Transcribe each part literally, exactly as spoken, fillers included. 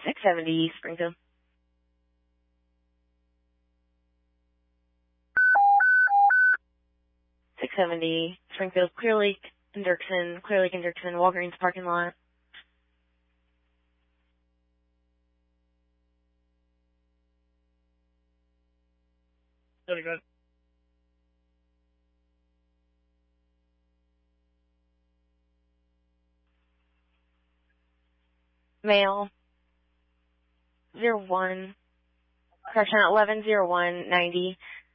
six seventy, Springfield. six seventy, Springfield, Clear Lake and Dirksen, Clear Lake and Dirksen, Walgreens parking lot. Very good. Mail, zero one, correction, eleven zero one ninety.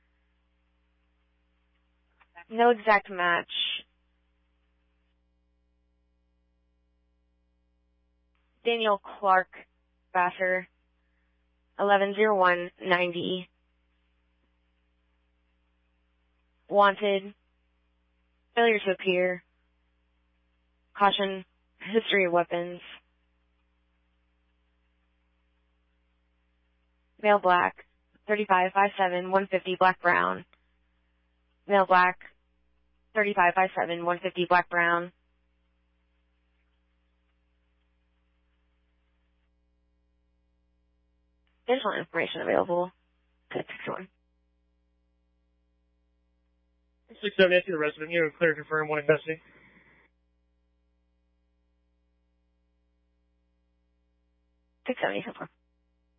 No exact match. Daniel Clark, Vassar, eleven zero one ninety. Wanted, failure to appear. Caution, history of weapons. Male black, thirty-five five seven one fifty black brown. Male black, thirty-five five seven one fifty black brown. Additional information available. six one. six seventy, I see the resident. You're clear to confirm one in custody.